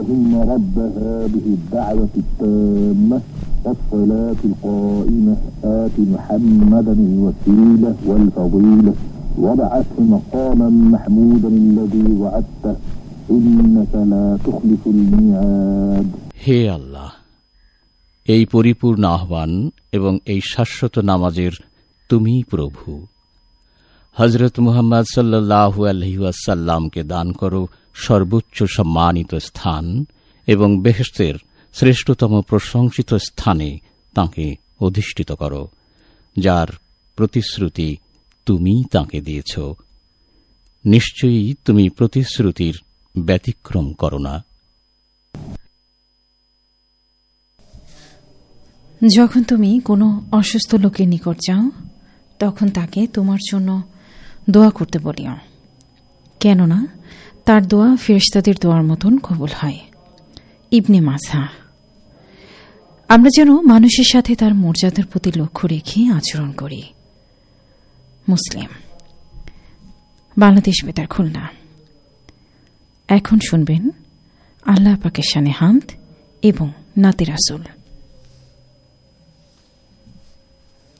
إن رب هذه الدعوة التامة والصلاة القائمة آت محمدا الوسيلة والفضيلة وابعثه مقاما محمودا الذي وعدته إنك لا تخلف الميعاد. হে আল্লাহ, এই পরিপূর্ণ আহ্বান এবং এই শাশ্বত নামাজের তুমি প্রভু। হযরত মুহাম্মদ সাল্লাল্লাহু আলাইহি ওয়াসাল্লামকে দান করো সর্বোচ্চ সম্মানিত স্থান এবং বেহেশতের শ্রেষ্ঠতম প্রশংসিত স্থানে তাঁকে অধিষ্ঠিত করো, যার প্রতিশ্রুতি তুমি তাঁকে দিয়েছ। নিশ্চয়ই তুমি প্রতিশ্রুতির ব্যতিক্রম করো না। যখন তুমি কোনো অসুস্থ লোকের নিকট যাও, তখন তাকে তোমার জন্য দোয়া করতে বলিও, কেননা তার দোয়া ফেরেশতাদের দোয়ার মতন কবুল হয়। ইবনে মাসা। আমরা যেন মানুষের সাথে তার মর্যাদার প্রতি লক্ষ্য রেখে আচরণ করি। মুসলিম, বাংলাদেশ বেতার, খুলনা। এখন শুনবেন আল্লাহ পাকের শানে হামদ এবং নাতে রাসূল।